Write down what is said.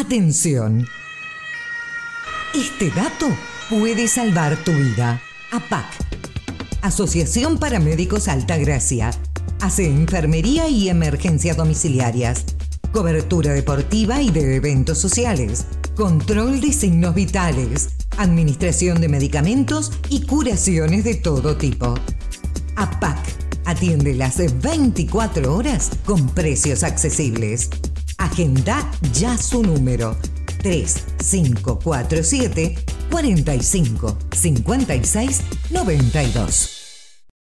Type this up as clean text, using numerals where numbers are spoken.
Atención. Este dato puede salvar tu vida. APAC, Asociación Paramédicos Altagracia, hace enfermería y emergencias domiciliarias, cobertura deportiva y de eventos sociales, control de signos vitales, administración de medicamentos y curaciones de todo tipo. APAC atiende las 24 horas con precios accesibles. Agenda ya su número 3547 45 56 92.